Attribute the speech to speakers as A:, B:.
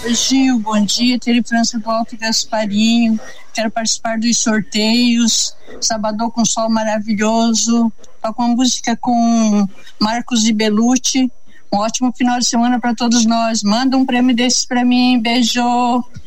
A: Gil, bom dia, Tere França do Alto Gasparinho, quero participar dos sorteios, Sabadão com sol maravilhoso, toco uma música com Marcos e Belucci, um ótimo final de semana para todos nós, manda um prêmio desses para mim, beijo.